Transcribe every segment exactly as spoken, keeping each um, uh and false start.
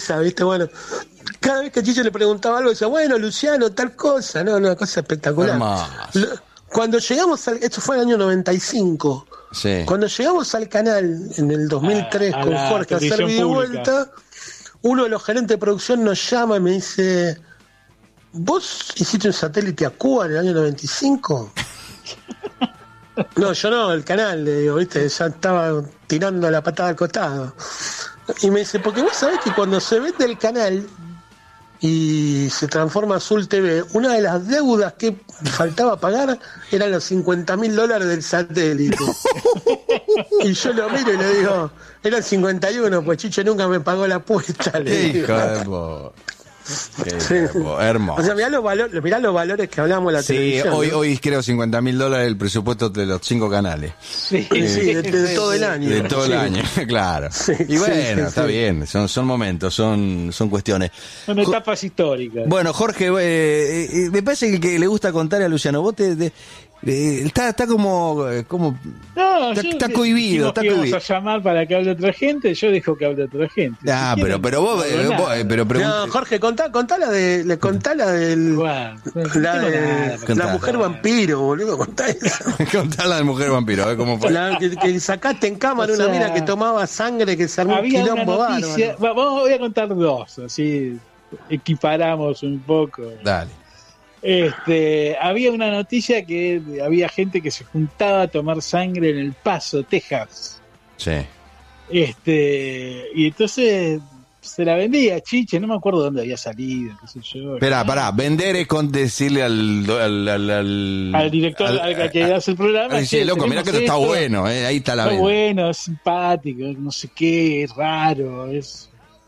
¿viste? Bueno, cada vez que Chiche le preguntaba algo, decía, bueno, Luciano, tal cosa, no, una cosa espectacular. Lo, cuando llegamos al, esto fue en el año noventa y cinco, sí. Cuando llegamos al canal en el dos mil tres a, a con Jorge a hacer video vuelta, uno de los gerentes de producción nos llama y me dice, ¿vos hiciste un satélite a Cuba en el año noventa y cinco? No, yo no, el canal, le digo, viste, ya estaba tirando la patada al costado. Y me dice, porque vos sabés que cuando se vende el canal y se transforma Azul T V, una de las deudas que faltaba pagar eran los cincuenta mil dólares del satélite. Y yo lo miro y le digo, eran cincuenta y uno, pues Chiche nunca me pagó la apuesta. Le digo. Hijo de vos. Sí. Hermoso. O sea, mirá los, valor, mirá los valores que hablamos de la sí, televisión. Hoy, ¿no? hoy creo cincuenta mil dólares el presupuesto de los cinco canales. Sí, eh, sí de, de todo el año. De todo sí. el año, claro. Sí, y bueno, sí, sí, está sí. bien, son, son momentos, son, son cuestiones. Son etapas históricas. Bueno, Jorge, eh, eh, me parece que, que le gusta contar a Luciano. Vos te... te Eh, está, está como, como no, está, está cohibido, está que cohibido. Vamos a llamar para que hable otra gente, yo dejo que hable otra gente. Ah, si pero, pero vos, eh, vos eh, pero no, Jorge, contá, contá la de, le contá la del, bueno, la de nada, la mujer vampiro, boludo, contá eso. Contá la de mujer vampiro, a ver cómo fue. La que, que sacaste en cámara o sea, una mina que tomaba sangre, que se armó un quilombo bárbaro. Vamos, voy a contar dos, así equiparamos un poco. Dale. Este, había una noticia que había gente que se juntaba a tomar sangre en El Paso, Texas. Sí. Este, y entonces se la vendía a Chiche, no me acuerdo dónde había salido, qué sé yo. Espera, pará, vender es con decirle al al, al, al, al director al, al, al que hace el programa. Dice, loco, mirá que esto está bueno, eh, ahí está la venta. Está bueno, es simpático, no sé qué, es raro, es.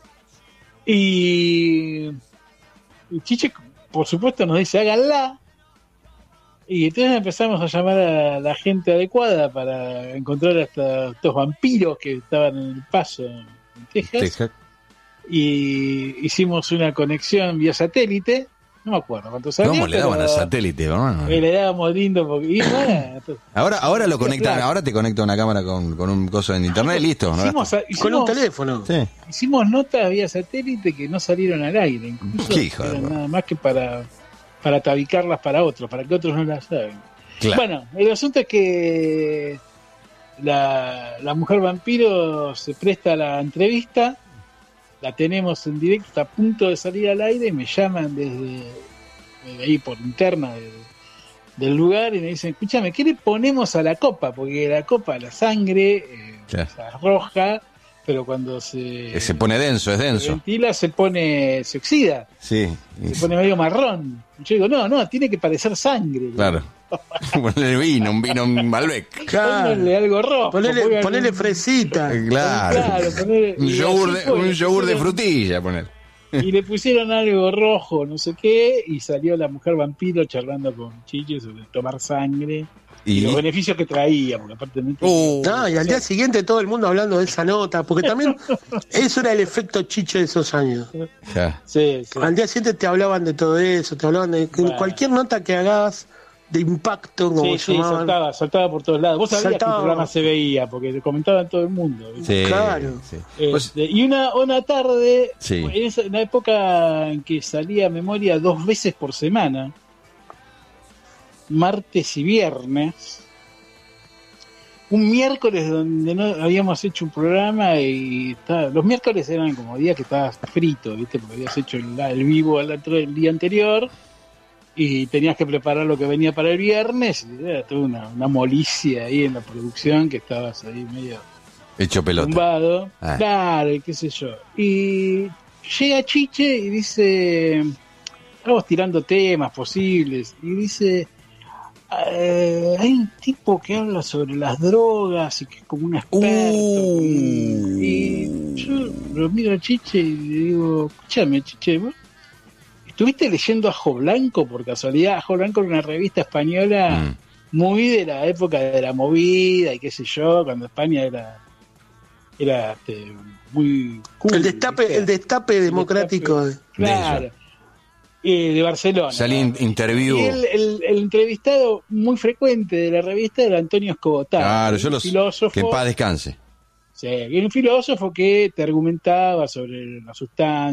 Y, y Chiche, por supuesto, nos dice, háganla. Y entonces empezamos a llamar a la gente adecuada para encontrar hasta estos vampiros que estaban en El Paso, en Texas. Texas. Y hicimos una conexión vía satélite. No me acuerdo cuántos años. ¿Cómo le daban al satélite, hermano? Le dábamos lindo porque... Y bueno, ahora, ahora lo conectan, ahora te conecta una cámara con, con un coso en internet y listo. Hicimos, ¿no? hicimos, con un teléfono. Sí. Hicimos notas vía satélite que no salieron al aire. Incluso ¿Qué hijo de nada más que para, para tabicarlas para otros, para que otros no las saben. Claro. Bueno, el asunto es que la, la mujer vampiro se presta a la entrevista. La tenemos en directo, está a punto de salir al aire y me llaman desde, desde ahí por interna del, del lugar y me dicen, escúchame, ¿qué le ponemos a la copa? Porque la copa, la sangre, eh, claro. Se arroja, pero cuando se... Se pone denso, es denso. Se ventila, se pone, se oxida. Sí. Se pone medio marrón. Yo digo, no, no, tiene que parecer sangre. Claro. Ponele vino, un vino, un Malbec. Claro. Ponele algo rojo. Ponele, ponele fresita. Claro. claro ponele, un yogur, de, un yogur de frutilla, poner. Y le pusieron algo rojo, no sé qué, y salió la mujer vampiro charlando con Chiche sobre tomar sangre. Y, y los beneficios que traía, porque aparte de uh, no, y al día siguiente todo el mundo hablando de esa nota, porque también eso era el efecto Chiche de esos años. Yeah. Sí, sí. Al día siguiente te hablaban de todo eso, te hablaban de bueno. cualquier nota que hagas de impacto, como sí, sí, saltaba, saltaba por todos lados. Vos sabías saltaba. que el programa se veía, porque lo comentaban todo el mundo. Sí, claro. Sí. Este, pues, y una, una tarde, sí. en, esa, en la época en que salía Memoria dos veces por semana, martes y viernes, un miércoles donde no habíamos hecho un programa y estaba, los miércoles eran como días que estabas frito, ¿viste? Porque habías hecho el, el vivo el, el día anterior y tenías que preparar lo que venía para el viernes y era toda una, una molicia ahí en la producción que estabas ahí medio hecho pelota tumbado, ah. claro, y qué sé yo, y llega Chiche y dice, estamos tirando temas posibles y dice, eh, hay un tipo que habla sobre las drogas y que es como un experto uh. y, y yo lo miro a Chiche y le digo, escúchame Chiche, ¿vos estuviste leyendo Ajo Blanco por casualidad? Ajo Blanco era una revista española mm. muy de la época de la movida y qué sé yo, cuando España era era este, muy cool, el destape ¿viste? el destape democrático el destape, claro eh, de Barcelona. Salí en interview. Y el, el, el entrevistado muy frecuente de la revista era Antonio Escobotar. Claro, yo los filósofo. que en paz descanse. Sí, Sí, un filósofo que te argumentaba sobre la sustancia.